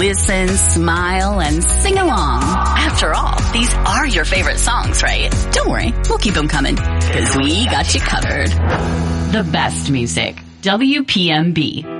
listen, smile, and sing along. After all, these are your favorite songs, right? Don't worry, we'll keep them coming, because we got you covered. The best music. WPMB.